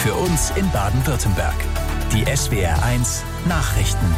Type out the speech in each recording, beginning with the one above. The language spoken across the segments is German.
für uns in Baden-Württemberg. Die SWR1 Nachrichten.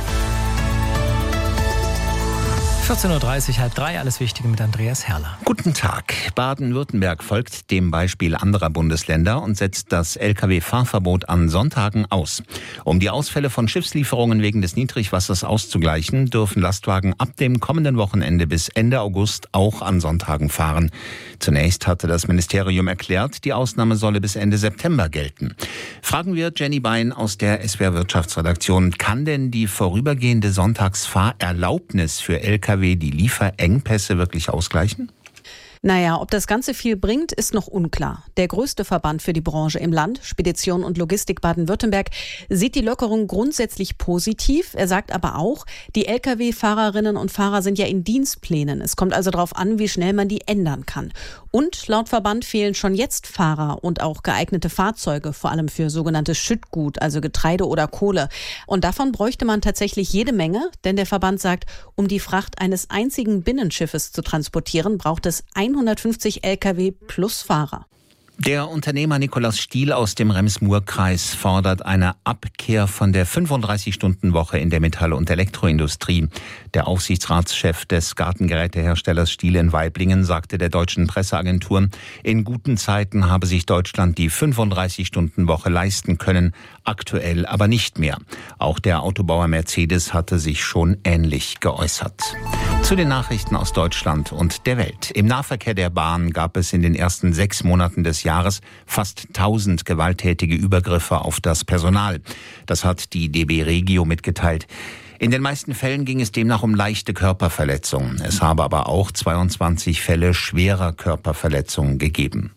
14.30 Uhr, 14:30, alles Wichtige mit Andreas Herrler. Guten Tag. Baden-Württemberg folgt dem Beispiel anderer Bundesländer und setzt das Lkw-Fahrverbot an Sonntagen aus. Um die Ausfälle von Schiffslieferungen wegen des Niedrigwassers auszugleichen, dürfen Lastwagen ab dem kommenden Wochenende bis Ende August auch an Sonntagen fahren. Zunächst hatte das Ministerium erklärt, die Ausnahme solle bis Ende September gelten. Fragen wir Jenny Bein aus der SWR Wirtschaftsredaktion. Kann denn die vorübergehende Sonntagsfahrerlaubnis für Lkw die Lieferengpässe wirklich ausgleichen? Naja, ob das Ganze viel bringt, ist noch unklar. Der größte Verband für die Branche im Land, Spedition und Logistik Baden-Württemberg, sieht die Lockerung grundsätzlich positiv. Er sagt aber auch, die Lkw-Fahrerinnen und Fahrer sind ja in Dienstplänen. Es kommt also darauf an, wie schnell man die ändern kann. Und laut Verband fehlen schon jetzt Fahrer und auch geeignete Fahrzeuge, vor allem für sogenanntes Schüttgut, also Getreide oder Kohle. Und davon bräuchte man tatsächlich jede Menge, denn der Verband sagt, um die Fracht eines einzigen Binnenschiffes zu transportieren, braucht es 150 Lkw plus Fahrer. Der Unternehmer Nikolaus Stiel aus dem Rems-Murr-Kreis fordert eine Abkehr von der 35-Stunden-Woche in der Metall- und Elektroindustrie. Der Aufsichtsratschef des Gartengeräteherstellers Stiel in Waiblingen sagte der deutschen Presseagentur, in guten Zeiten habe sich Deutschland die 35-Stunden-Woche leisten können, aktuell aber nicht mehr. Auch der Autobauer Mercedes hatte sich schon ähnlich geäußert. Zu den Nachrichten aus Deutschland und der Welt. Im Nahverkehr der Bahn gab es in den ersten 6 Monaten des Jahres fast 1000 gewalttätige Übergriffe auf das Personal. Das hat die DB Regio mitgeteilt. In den meisten Fällen ging es demnach um leichte Körperverletzungen. Es habe aber auch 22 Fälle schwerer Körperverletzungen gegeben.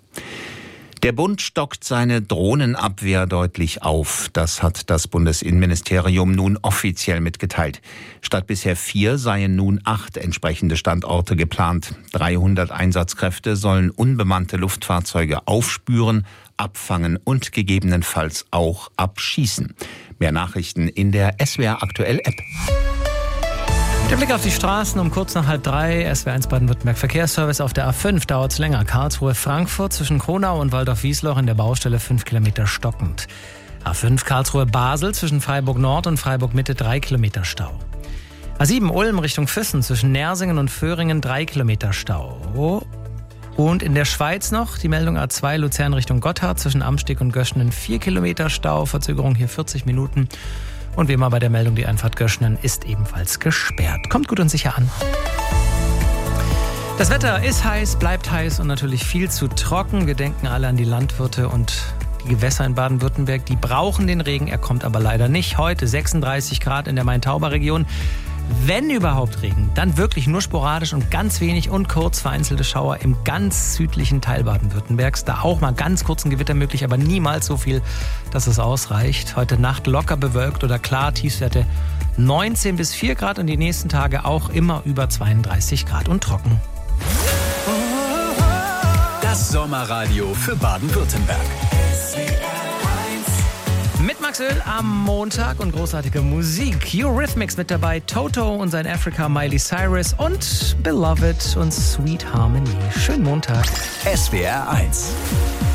Der Bund stockt seine Drohnenabwehr deutlich auf. Das hat das Bundesinnenministerium nun offiziell mitgeteilt. Statt bisher 4 seien nun 8 entsprechende Standorte geplant. 300 Einsatzkräfte sollen unbemannte Luftfahrzeuge aufspüren, abfangen und gegebenenfalls auch abschießen. Mehr Nachrichten in der SWR Aktuell App. Der Blick auf die Straßen um kurz nach 2:30. SWR1 Baden-Württemberg Verkehrsservice. Auf der A5 dauert es länger. Karlsruhe-Frankfurt zwischen Kronau und Waldorf-Wiesloch in der Baustelle 5 Kilometer stockend. A5 Karlsruhe-Basel zwischen Freiburg-Nord und Freiburg-Mitte 3 Kilometer Stau. A7 Ulm Richtung Füssen zwischen Nersingen und Föhringen 3 Kilometer Stau. Und in der Schweiz noch die Meldung A2 Luzern Richtung Gotthard zwischen Amsteg und Göschenen 4 Kilometer Stau. Verzögerung hier 40 Minuten. Und wie immer bei der Meldung, die Einfahrt Göschenen ist ebenfalls gesperrt. Kommt gut und sicher an. Das Wetter ist heiß, bleibt heiß und natürlich viel zu trocken. Wir denken alle an die Landwirte und die Gewässer in Baden-Württemberg. Die brauchen den Regen, er kommt aber leider nicht. Heute 36 Grad in der Main-Tauber-Region. Wenn überhaupt Regen, dann wirklich nur sporadisch und ganz wenig und kurz vereinzelte Schauer im ganz südlichen Teil Baden-Württembergs. Da auch mal ganz kurz ein Gewitter möglich, aber niemals so viel, dass es ausreicht. Heute Nacht locker bewölkt oder klar, Tiefstwerte 19 bis 4 Grad und die nächsten Tage auch immer über 32 Grad und trocken. Das Sommerradio für Baden-Württemberg. Mit Max Öl am Montag und großartige Musik. Eurythmics mit dabei, Toto und sein Africa, Miley Cyrus und Beloved und Sweet Harmony. Schönen Montag. SWR1